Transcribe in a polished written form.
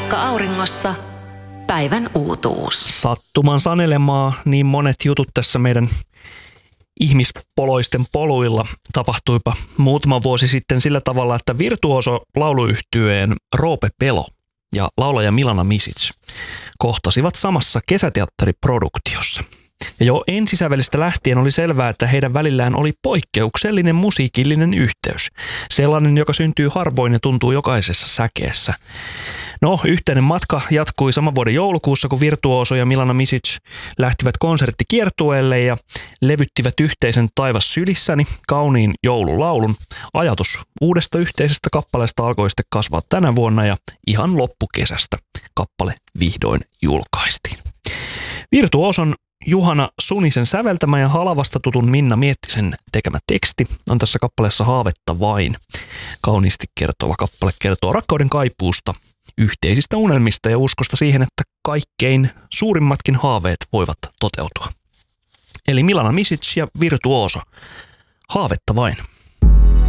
Auringossa päivän uutuus. Sattuman sanelemaa niin monet jutut tässä meidän ihmispoloisten poluilla tapahtuipa muutama vuosi sitten sillä tavalla, että virtuoso lauluyhtyeen Roope Pelo ja laulaja Milana Misic kohtasivat samassa kesäteatteriproduktiossa. Ja jo ensisävelistä lähtien oli selvää, että heidän välillään oli poikkeuksellinen musiikillinen yhteys. Sellainen, joka syntyy harvoin ja tuntuu jokaisessa säkeessä. No, yhteinen matka jatkui saman vuoden joulukuussa, kun virtuoso ja Milana Misic lähtivät konserttikiertueelle ja levyttivät yhteisen Taivas sylissäni kauniin joululaulun. Ajatus uudesta yhteisestä kappaleesta alkoi sitten kasvaa tänä vuonna ja ihan loppukesästä kappale vihdoin julkaistiin. Virtuoson Juhana Sunisen säveltämä ja Halavasta tutun Minna Miettisen tekemä teksti on tässä kappaleessa Haavetta vain. Kauniisti kertova kappale kertoo rakkauden kaipuusta, yhteisistä unelmista ja uskosta siihen, että kaikkein suurimmatkin haaveet voivat toteutua. Eli Milana Misic ja virtuoso. Haavetta vain.